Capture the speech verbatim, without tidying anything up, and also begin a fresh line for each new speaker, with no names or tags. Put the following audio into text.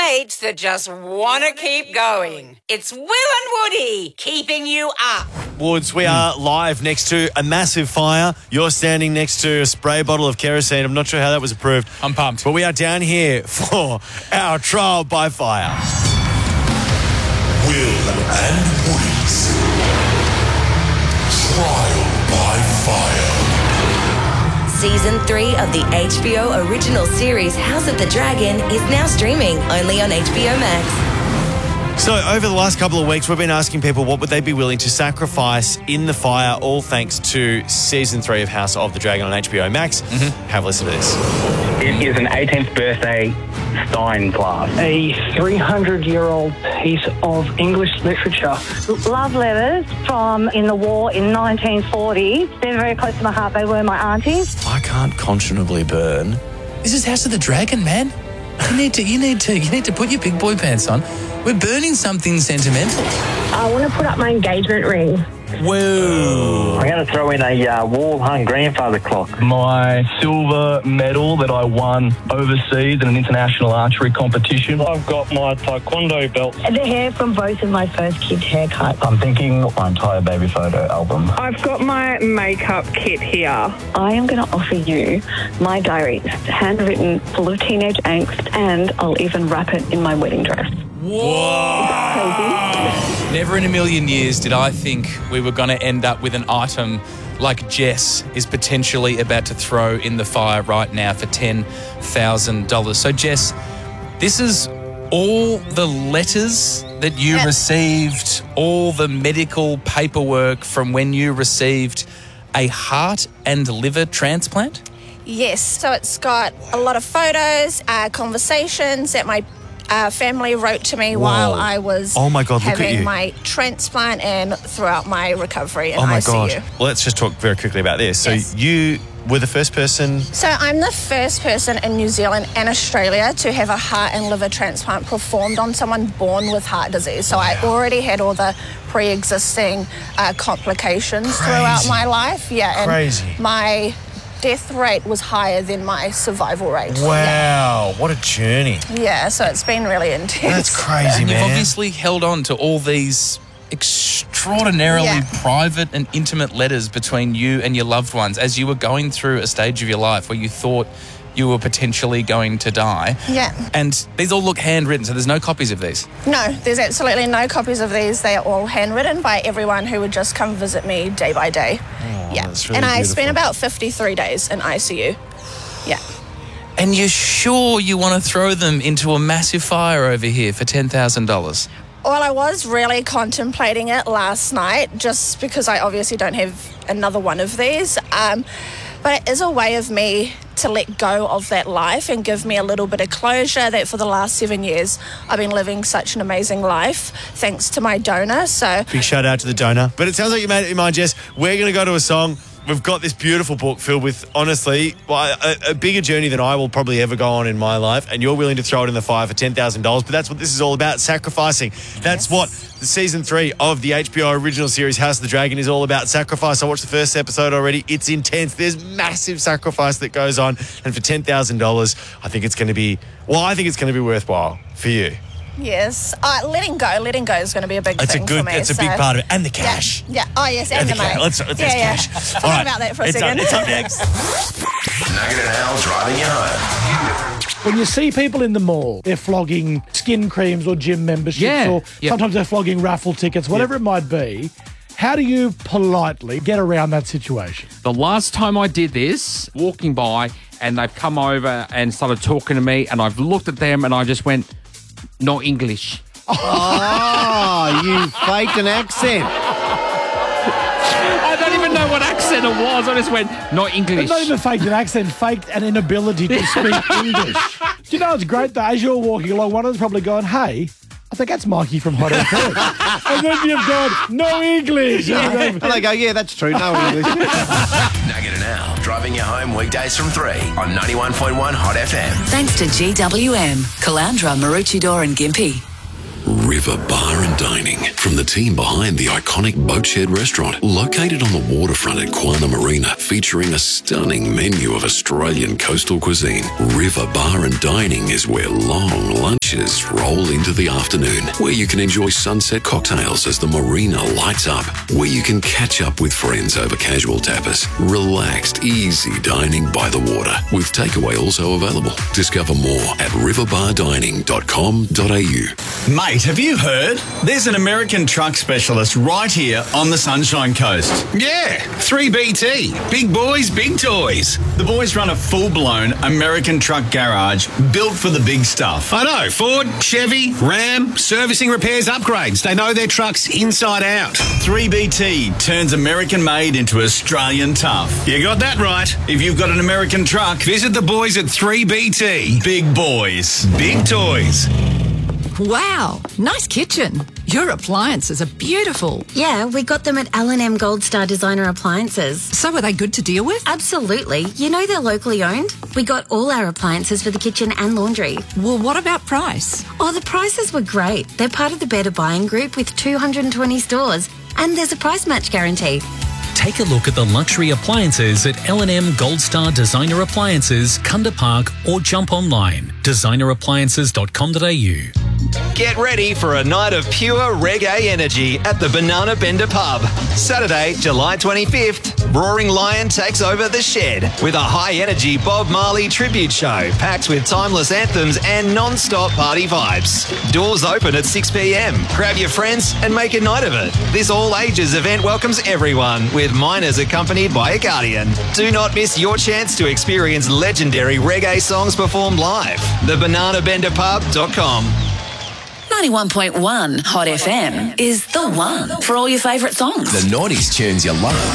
mates that just want to keep going. It's Will and Woody keeping you up.
Woods, we are live next to a massive fire. You're standing next to a spray bottle of kerosene. I'm not sure how that was approved.
I'm pumped.
But we are down here for our trial by fire.
Will and Woody's Trial by Fire.
Season three of the H B O original series House of the Dragon is now streaming only on H B O Max.
So over the last couple of weeks, we've been asking people what would they be willing to sacrifice in the fire, all thanks to Season three of House of the Dragon on H B O Max. Mm-hmm. Have a listen to this.
It is an eighteenth birthday Stein glass.
A three hundred year old piece of English literature.
Love letters from in the war in nineteen forty. They're very close to my heart. They were my aunties.
I can't conscionably burn.
This is House of the Dragon, man. You need to, you need to, you need to put your big boy pants on. We're burning something sentimental.
I want to put up my engagement ring.
Whoa.
I'm going to throw in a uh, wall-hung grandfather clock.
My silver medal that I won overseas in an international archery competition.
I've got my taekwondo belt.
The hair from both of my first kids' haircuts.
I'm thinking my entire baby photo album.
I've got my makeup kit here.
I am going to offer you my diary, handwritten, full of teenage angst, and I'll even wrap it in my wedding dress.
Whoa! Never in a million years did I think we were going to end up with an item like Jess is potentially about to throw in the fire right now for ten thousand dollars. So, Jess, this is all the letters that you yep. received, all the medical paperwork from when you received a heart and liver transplant?
Yes. So it's got a lot of photos, uh, conversations that my Uh, family wrote to me Whoa. while I was
oh my God,
having my transplant and throughout my recovery in
oh my
I C U.
God. Well, let's just talk very quickly about this. So
yes.
you were the first person...
So I'm the first person in New Zealand and Australia to have a heart and liver transplant performed on someone born with heart disease. So wow. I already had all the pre-existing uh, complications
Crazy.
throughout my life. Yeah, and
Crazy.
my death rate was higher than my survival rate.
Wow,
yeah.
what a journey.
Yeah, so it's been really intense.
That's crazy,
and
man.
You've obviously held on to all these extraordinarily yeah. private and intimate letters between you and your loved ones as you were going through a stage of your life where you thought you were potentially going to die.
Yeah.
And these all look handwritten, so there's no copies of these?
No, there's absolutely no copies of these. They are all handwritten by everyone who would just come visit me day by day.
Oh,
yeah.
That's really
and I
beautiful.
spent about fifty-three days in I C U. Yeah.
And you're sure you want to throw them into a massive fire over here for ten thousand dollars?
Well, I was really contemplating it last night just because I obviously don't have another one of these. Um, but it is a way of me to let go of that life and give me a little bit of closure that for the last seven years I've been living such an amazing life thanks to my donor. So
big shout out to the donor. But it sounds like you made it in mind, Jess. We're going to go to a song. We've got this beautiful book filled with, honestly, well, a, a bigger journey than I will probably ever go on in my life, and you're willing to throw it in the fire for ten thousand dollars, but that's what this is all about, sacrificing. That's yes. what the season three of the H B O original series House of the Dragon is all about, sacrifice. I watched the first episode already. It's intense. There's massive sacrifice that goes on, and for ten thousand dollars, I think it's going to be, well, I think it's going to be worthwhile for you.
Yes. Uh, letting go. Letting go is going to be a big
it's
thing
a good,
for me.
It's a
so.
big part of it. And the cash.
Yeah. yeah. Oh, yes, and,
and
the,
the
money.
Let's, let's
yeah, yeah.
cash.
Forgot
All right.
about that for a
it's
second.
Up, it's up next.
Nugget and Al driving you home.
When you see people in the mall, they're flogging skin creams or gym memberships
yeah.
or
yep.
sometimes they're flogging raffle tickets, whatever yep. it might be. How do you politely get around that situation?
The last time I did this, walking by, and they've come over and started talking to me, and I've looked at them and I just went, no English.
Oh, you faked an accent.
I don't even know what accent it was. I just went, not English.
Not even faked an accent, faked an inability to speak English. Do you know it's great though? As you're walking along, one of them's probably going, hey, I think that's Mikey from Hot F M. And then you've gone, no English.
Yeah. And they go, yeah, that's true, no English.
Nugget and Al, driving you home weekdays from three on ninety-one point one Hot F M.
Thanks to G W M, Caloundra, Maroochydore and Gympie.
Real
River Bar and Dining from the team behind the iconic Boatshed restaurant located on the waterfront at Quana Marina, featuring a stunning menu of Australian coastal cuisine. River Bar and Dining is where long lunches roll into the afternoon, where you can enjoy sunset cocktails as the marina lights up, where you can catch up with friends over casual tapas. Relaxed, easy dining by the water, with takeaway also available. Discover more at river bar dining dot com dot a u.
Mate, have you heard? There's an American truck specialist right here on the Sunshine Coast. Yeah, three B T. Big boys, big toys. The boys run a full-blown American truck garage built for the big stuff.
I know. Ford, Chevy, Ram, servicing, repairs, upgrades. They know their trucks inside out.
three B T turns American-made into Australian tough.
You got that right.
If you've got an American truck,
Visit the boys at three B T.
big boys.
Big toys.
Wow, nice kitchen. Your appliances are beautiful.
Yeah, we got them at L and M Gold Star Designer Appliances.
So are they good to deal with?
Absolutely. You know they're locally owned. We got all our appliances for the kitchen and laundry.
Well, what about price?
Oh, the prices were great. They're part of the Better Buying Group with two hundred twenty stores. And there's a price match guarantee.
Take a look at the luxury appliances at L and M Gold Star Designer Appliances, Kunda Park, or jump online, designer appliances dot com dot a u.
Get ready for a night of pure reggae energy at the Banana Bender Pub. Saturday, July twenty-fifth, Roaring Lion takes over the Shed with a high-energy Bob Marley tribute show packed with timeless anthems and non-stop party vibes. Doors open at six p m. Grab your friends and make a night of it. This all-ages event welcomes everyone, with minors accompanied by a guardian. Do not miss your chance to experience legendary reggae songs performed live. the banana bender pub dot com.
ninety-one point one Hot F M is the one for all your favourite songs.
The nineties tunes you love.